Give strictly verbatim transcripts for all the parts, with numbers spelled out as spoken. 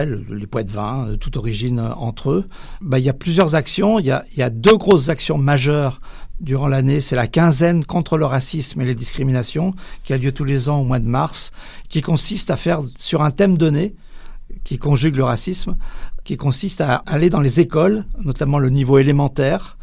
les Poitevins, de toute origine entre eux. Ben, il y a plusieurs actions. Il y a, il y a deux grosses actions majeures durant l'année. C'est la quinzaine contre le racisme et les discriminations qui a lieu tous les ans au mois de mars, qui consiste à faire sur un thème donné, qui conjugue le racisme, qui consiste à aller dans les écoles, notamment le niveau élémentaire,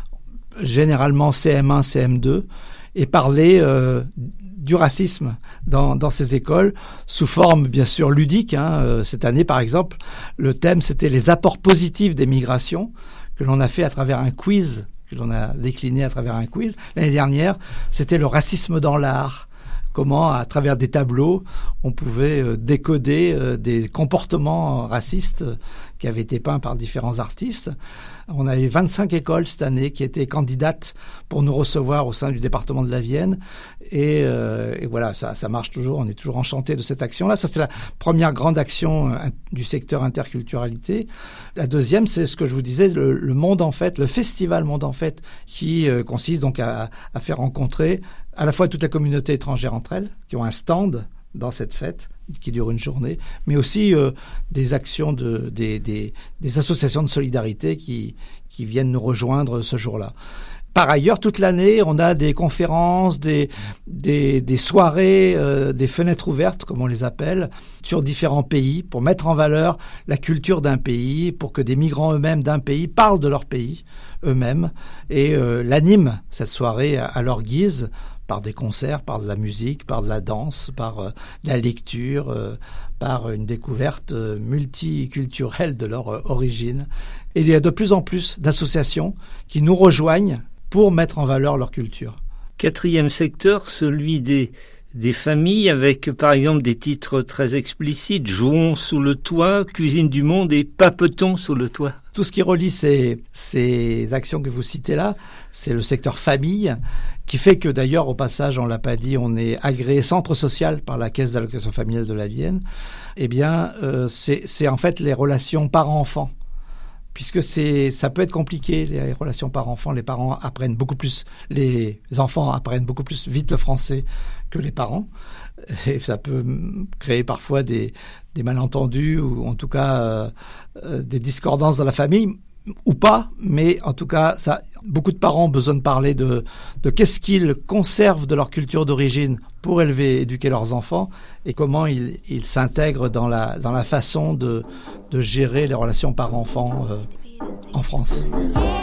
généralement C M un, C M deux, et parler euh, du racisme dans, dans ces écoles, sous forme bien sûr ludique. Hein. Cette année, par exemple, le thème, c'était les apports positifs des migrations, que l'on a fait à travers un quiz, que l'on a décliné à travers un quiz. L'année dernière, c'était le racisme dans l'art. Comment, à travers des tableaux, on pouvait euh, décoder euh, des comportements racistes euh, qui avaient été peints par différents artistes. On avait vingt-cinq écoles cette année qui étaient candidates pour nous recevoir au sein du département de la Vienne. Et, euh, et voilà, ça, ça marche toujours. On est toujours enchantés de cette action-là. Ça, c'est la première grande action euh, du secteur interculturalité. La deuxième, c'est ce que je vous disais, le, le Monde en Fête, le festival Monde en Fête, qui euh, consiste donc à, à faire rencontrer à la fois toute la communauté étrangère entre elles, qui ont un stand dans cette fête qui dure une journée, mais aussi euh, des actions, de, des, des, des associations de solidarité qui, qui viennent nous rejoindre ce jour-là. Par ailleurs, toute l'année, on a des conférences, des, des, des soirées, euh, des fenêtres ouvertes, comme on les appelle, sur différents pays, pour mettre en valeur la culture d'un pays, pour que des migrants eux-mêmes d'un pays parlent de leur pays eux-mêmes et euh, l'animent, cette soirée, à, à leur guise, par des concerts, par de la musique, par de la danse, par euh, de la lecture, euh, par une découverte euh, multiculturelle de leur euh, origine. Et il y a de plus en plus d'associations qui nous rejoignent pour mettre en valeur leur culture. Quatrième secteur, celui des, des familles, avec par exemple des titres très explicites, Jouons sous le toit, Cuisine du monde et Papetons sous le toit. Tout ce qui relie ces, ces actions que vous citez là, c'est le secteur famille, qui fait que d'ailleurs, au passage, on l'a pas dit, on est agréé centre social par la Caisse d'allocation familiale de la Vienne. Eh bien, euh, c'est, c'est en fait les relations parents-enfants. Puisque c'est, ça peut être compliqué, les relations parents-enfants. Les parents apprennent beaucoup plus, les enfants apprennent beaucoup plus vite le français que les parents. Et ça peut créer parfois des, des malentendus ou en tout cas euh, euh, des discordances dans la famille, ou pas. Mais en tout cas, ça, beaucoup de parents ont besoin de parler de, de qu'est-ce qu'ils conservent de leur culture d'origine pour élever, éduquer leurs enfants et comment ils, ils s'intègrent dans la, dans la façon de, de gérer les relations parents-enfants euh, en France.